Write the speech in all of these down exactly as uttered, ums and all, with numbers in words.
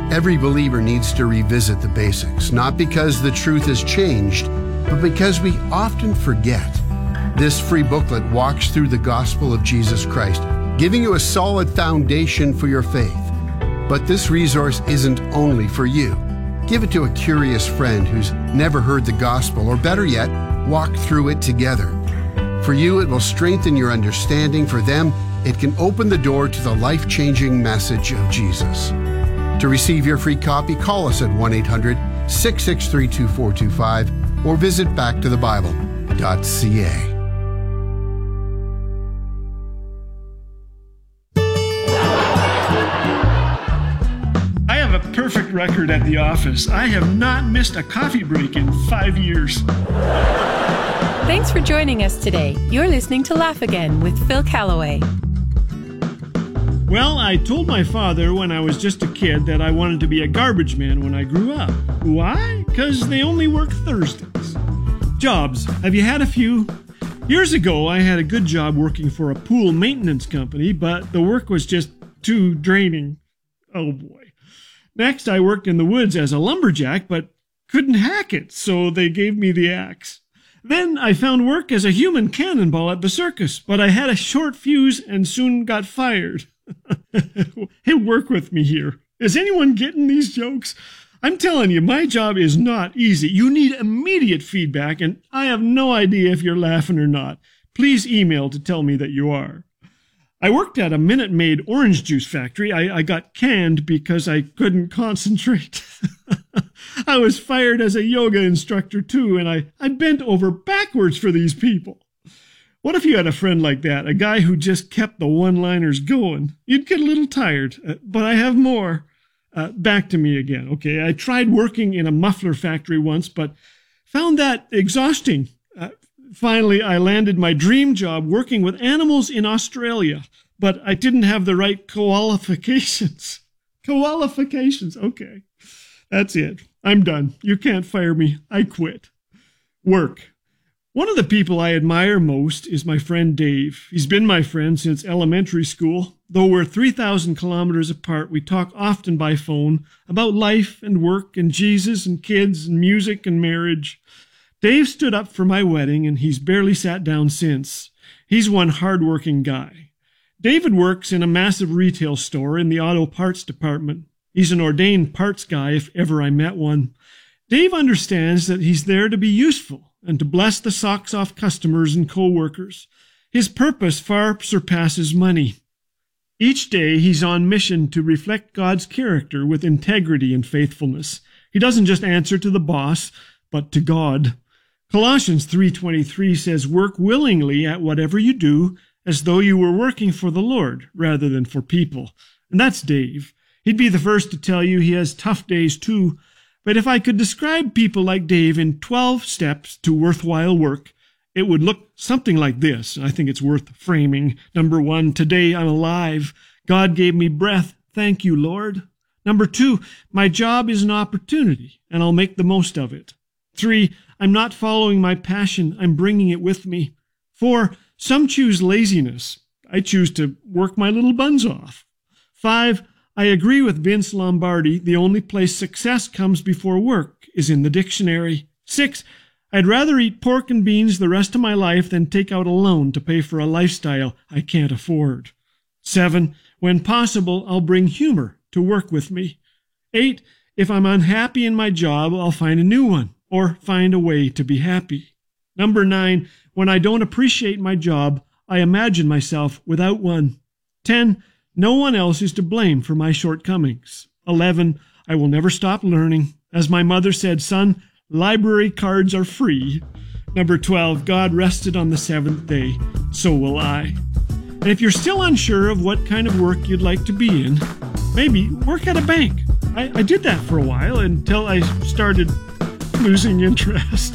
Every believer needs to revisit the basics, not because the truth has changed, but because we often forget. This free booklet walks through the gospel of Jesus Christ, giving you a solid foundation for your faith. But this resource isn't only for you. Give it to a curious friend who's never heard the gospel, or better yet, walk through it together. For you, it will strengthen your understanding. For them, it can open the door to the life-changing message of Jesus. To receive your free copy, call us at one eight hundred, six six three, two four two five or visit back to the bible dot c a. Perfect record at the office. I have not missed a coffee break in five years. Thanks for joining us today. You're listening to Laugh Again with Phil Callaway. Well, I told my father when I was just a kid that I wanted to be a garbage man when I grew up. Why? Because they only work Thursdays. Jobs. Have you had a few? Years ago, I had a good job working for a pool maintenance company, but the work was just too draining. Oh boy. Next, I worked in the woods as a lumberjack, but couldn't hack it, so they gave me the axe. Then I found work as a human cannonball at the circus, but I had a short fuse and soon got fired. Hey, work with me here. Is anyone getting these jokes? I'm telling you, my job is not easy. You need immediate feedback, and I have no idea if you're laughing or not. Please email to tell me that you are. I worked at a Minute Maid orange juice factory. I, I got canned because I couldn't concentrate. I was fired as a yoga instructor too, and I, I bent over backwards for these people. What if you had a friend like that, a guy who just kept the one-liners going? You'd get a little tired, uh, but I have more. Uh, back to me again. Okay, I tried working in a muffler factory once, but found that exhausting. Uh, Finally, I landed my dream job working with animals in Australia, but I didn't have the right qualifications. Qualifications, okay. That's it. I'm done. You can't fire me. I quit. Work. One of the people I admire most is my friend Dave. He's been my friend since elementary school. Though we're three thousand kilometers apart, we talk often by phone about life and work and Jesus and kids and music and marriage. Dave stood up for my wedding, and he's barely sat down since. He's one hard-working guy. David works in a massive retail store in the auto parts department. He's an ordained parts guy if ever I met one. Dave understands that he's there to be useful and to bless the socks-off customers and co-workers. His purpose far surpasses money. Each day, he's on mission to reflect God's character with integrity and faithfulness. He doesn't just answer to the boss, but to God. Colossians three twenty-three says, "Work willingly at whatever you do, as though you were working for the Lord rather than for people." And that's Dave. He'd be the first to tell you he has tough days too. But if I could describe people like Dave in twelve steps to worthwhile work, it would look something like this. I think it's worth framing. Number one, today I'm alive. God gave me breath. Thank you, Lord. Number two, my job is an opportunity, and I'll make the most of it. Three, I'm not following my passion. I'm bringing it with me. Four, some choose laziness. I choose to work my little buns off. Five, I agree with Vince Lombardi. The only place success comes before work is in the dictionary. Six, I'd rather eat pork and beans the rest of my life than take out a loan to pay for a lifestyle I can't afford. Seven, when possible, I'll bring humor to work with me. Eight, if I'm unhappy in my job, I'll find a new one, or find a way to be happy. Number nine, when I don't appreciate my job, I imagine myself without one. Ten, no one else is to blame for my shortcomings. Eleven, I will never stop learning. As my mother said, son, library cards are free. Number twelve, God rested on the seventh day, so will I. And if you're still unsure of what kind of work you'd like to be in, maybe work at a bank. I, I did that for a while until I started losing interest.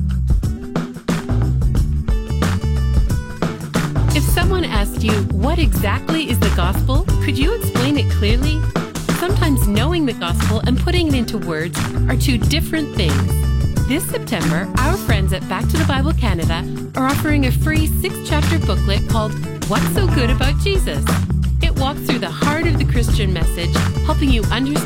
If someone asked you, what exactly is the gospel? Could you explain it clearly? Sometimes knowing the gospel and putting it into words are two different things. This September, our friends at Back to the Bible Canada are offering a free six-chapter booklet called What's So Good About Jesus? It walks through the heart of the Christian message, helping you understand